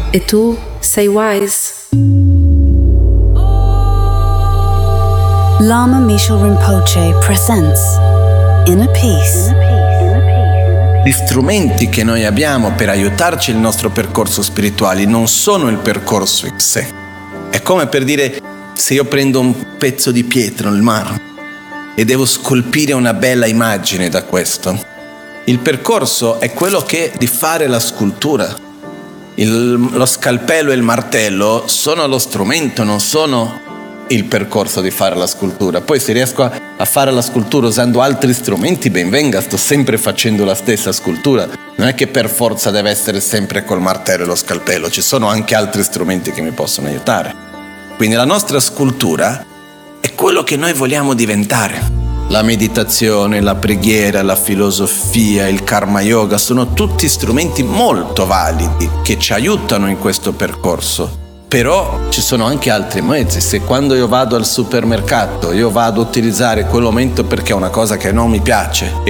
e tu sei wise. Lama Mishal Rinpoche presents Inner Peace. Gli strumenti che noi abbiamo per aiutarci nel nostro percorso spirituale non sono il percorso in sé. È come per dire, se io prendo un pezzo di pietra nel mare e devo scolpire una bella immagine da questo, il percorso è quello che di fare la scultura. Lo scalpello e il martello sono lo strumento, non sono il percorso di fare la scultura. Poi se riesco a fare la scultura usando altri strumenti, ben venga, sto sempre facendo la stessa scultura. Non è che per forza deve essere sempre col martello e lo scalpello, ci sono anche altri strumenti che mi possono aiutare. Quindi la nostra scultura è quello che noi vogliamo diventare. La meditazione, la preghiera, la filosofia, il karma yoga sono tutti strumenti molto validi che ci aiutano in questo percorso. Però ci sono anche altri mezzi. Se quando io vado al supermercato io vado a utilizzare quel momento perché è una cosa che non mi piace e